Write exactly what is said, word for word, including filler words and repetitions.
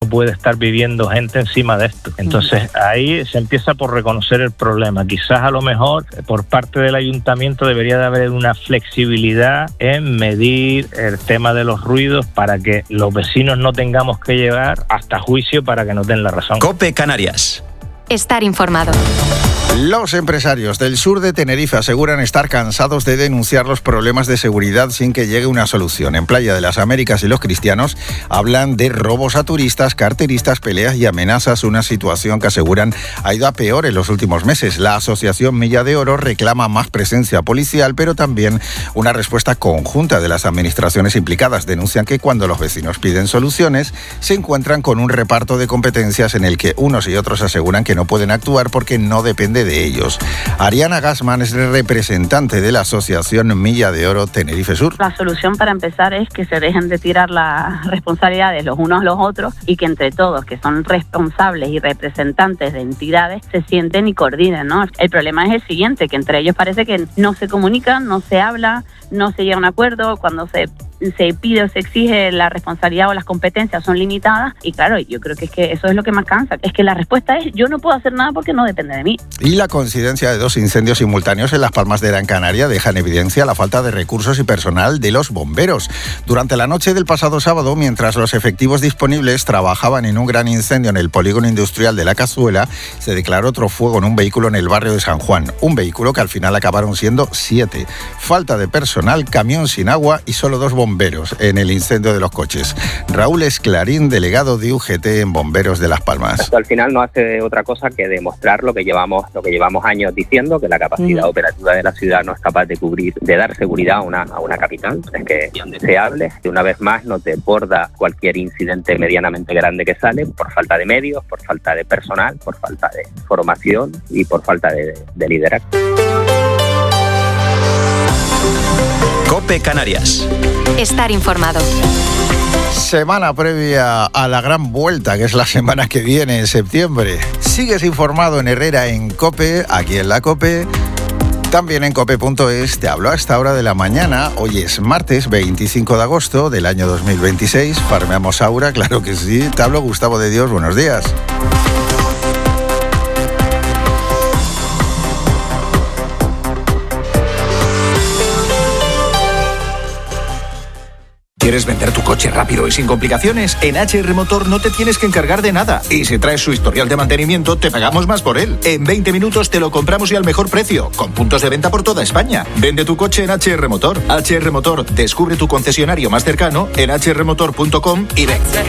puede estar viviendo gente encima de esto. Entonces ahí se empieza por reconocer el problema. Quizás a lo mejor por parte del ayuntamiento debería de haber una flexibilidad en medir el tema de los ruidos para que los vecinos no tengamos que llevar hasta juicio para que nos den la razón. COPE Canarias. Estar informado. Los empresarios del sur de Tenerife aseguran estar cansados de denunciar los problemas de seguridad sin que llegue una solución. En Playa de las Américas y Los Cristianos hablan de robos a turistas, carteristas, peleas y amenazas, una situación que aseguran ha ido a peor en los últimos meses. La asociación Milla de Oro reclama más presencia policial, pero también una respuesta conjunta de las administraciones implicadas. Denuncian que cuando los vecinos piden soluciones, se encuentran con un reparto de competencias en el que unos y otros aseguran que no pueden actuar porque no depende de ellos. Ariana Gassman es representante de la asociación Milla de Oro Tenerife Sur. La solución para empezar es que se dejen de tirar las responsabilidades los unos a los otros y que entre todos, que son responsables y representantes de entidades, se sienten y coordinen, ¿no? El problema es el siguiente, que entre ellos parece que no se comunican, no se habla, no se llega a un acuerdo. Cuando se se pide o se exige la responsabilidad o las competencias son limitadas y claro, yo creo que es que eso es lo que más cansa, es que la respuesta es yo no puedo hacer nada porque no depende de mí. Y la coincidencia de dos incendios simultáneos en Las Palmas de Gran Canaria deja en evidencia la falta de recursos y personal de los bomberos. Durante la noche del pasado sábado, mientras los efectivos disponibles trabajaban en un gran incendio en el polígono industrial de La Cazuela, se declaró otro fuego en un vehículo en el barrio de San Juan, un vehículo que al final acabaron siendo siete. Falta de personal, camión sin agua y solo dos bomberos bomberos en el incendio de los coches. Raúl Esclarín, delegado de U G T en Bomberos de Las Palmas. Esto al final no hace otra cosa que demostrar lo que llevamos lo que llevamos años diciendo, que la capacidad mm. operativa de la ciudad no es capaz de cubrir, de dar seguridad a una, a una capital. Es que es indeseable que una vez más nos desborda cualquier incidente medianamente grande que sale por falta de medios, por falta de personal, por falta de formación y por falta de, de liderazgo. COPE Canarias. Estar informado. Semana previa a la gran vuelta, que es la semana que viene, en septiembre. Sigues informado en Herrera en COPE, aquí en la COPE. También en cope punto es, te hablo a esta hora de la mañana. Hoy es martes veinticinco de agosto del año dos mil veintiséis. Farmeamos Aura, claro que sí. Te hablo Gustavo de Dios, buenos días. ¿Quieres vender tu coche rápido y sin complicaciones? En H R Motor no te tienes que encargar de nada. Y si traes su historial de mantenimiento, te pagamos más por él. En veinte minutos te lo compramos y al mejor precio, con puntos de venta por toda España. Vende tu coche en H R Motor. H R Motor, descubre tu concesionario más cercano en h r motor punto com y ven.